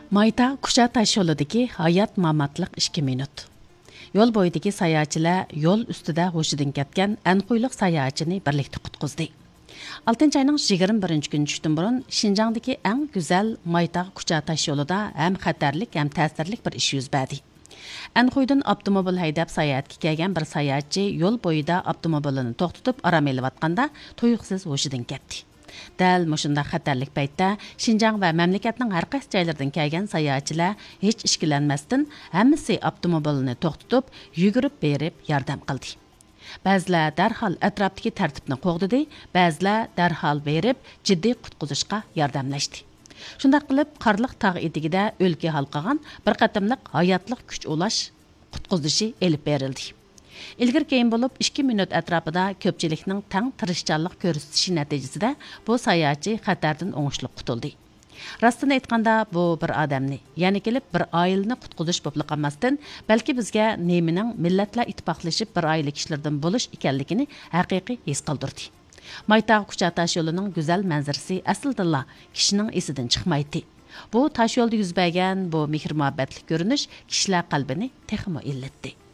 Mayta Kuşa taş yolidagi hayat mamatliq 2 minut. Yo'l bo'yidagi sayohatchilar yo'l ustida hushidan ketgan anquyliq sayohatchini birlikda qutqizdi. 6 ayning 21 kuni tushdan burun Şinjandagi eng go'zal Mayta Kuşa taş yo'lida ham xatarlik ham ta'sirlik bir ish yuz berdi. Anquydan avtomobil haydab sayohatga kelgan bir sayohatchi yo'l bo'yida avtomobilini to'xtatib aram elayotganda tuyuqsiz hushidan ketdi. Dal mushunda xatarlik paytda Şinjan va mamlakatning har qaysi joylaridan kelgan sayohatchilar hech ishkilanmasdan hammasi avtomobilini to'xtatib, yugurib berib yordam qildi. Ba'zilar darhol atrofdagi tartibni qo'g'didi, ba'zilar darhol berib jiddiy qutqizishga yordamlashdi. Shunday qilib, qarliq tog' etigida o'lka halqagan bir qatimliq hayotlik kuch ulash qutqizishi elib berildi. İlgir keyin bo'lib 2 minut atrofida ko'pchilikning tang tirishchanlik ko'rsatishi natijasida bu sayohatchi xatardan o'ngishli qutuldi. Rostini aytganda bu bir odamni, ya'ni kelib bir oilani qutqizish bo'lib qolmasdan, balki bizga nemining millatlar ittifoqlashib bir oila kishilardan bo'lish ekanligini haqiqiy his qildirdi. Mayta Kuşa taş yo'lining go'zal manzarasi aslida kishining esidan chiqmaydi. Bu taş yo'lda yuz bergan bu mehr-muhabbatli ko'rinish kishilar qalbini texmo illatdi.